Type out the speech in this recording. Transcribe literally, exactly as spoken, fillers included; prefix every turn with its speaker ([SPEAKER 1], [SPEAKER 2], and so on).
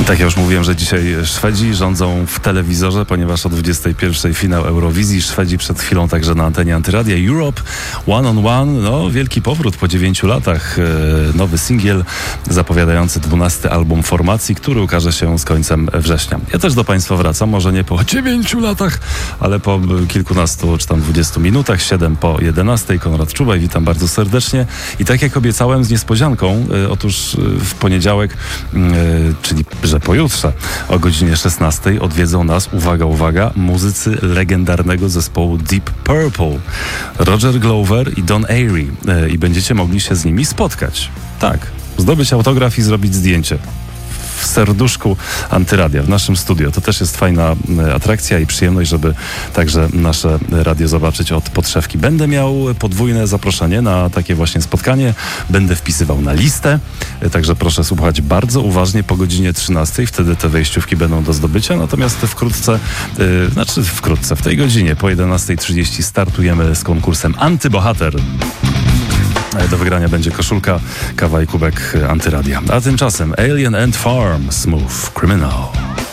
[SPEAKER 1] Tak, ja już mówiłem, że dzisiaj Szwedzi rządzą w telewizorze, ponieważ o dwudziestej pierwszej finał Eurowizji. Szwedzi przed chwilą także na antenie Antyradia. Europe One on One, no wielki powrót po dziewięciu latach. E, nowy singiel zapowiadający dwunasty album formacji, który ukaże się z końcem września. Ja też do Państwa wracam, może nie po dziewięciu latach, ale po kilkunastu czy tam dwudziestu minutach, siedem po jedenastej. Konrad Czubaj, witam bardzo serdecznie. I tak jak obiecałem z niespodzianką, e, otóż w poniedziałek, e, czyli że pojutrze o godzinie szesnastej odwiedzą nas, uwaga, uwaga, muzycy legendarnego zespołu Deep Purple, Roger Glover i Don Airey, e, i będziecie mogli się z nimi spotkać. Tak, zdobyć autograf i zrobić zdjęcie w serduszku Antyradia, w naszym studio. To też jest fajna e, atrakcja i przyjemność, żeby także nasze radio zobaczyć od podszewki. Będę miał podwójne zaproszenie na takie właśnie spotkanie. Będę wpisywał na listę, e, także proszę słuchać bardzo uważnie po godzinie trzynastej. Wtedy te wejściówki będą do zdobycia, natomiast wkrótce, e, znaczy wkrótce, w tej godzinie po jedenastej trzydzieści startujemy z konkursem Antybohater. Do wygrania będzie koszulka, kawa i kubek Antyradia. A tymczasem Alien and Farm, Smooth Criminal.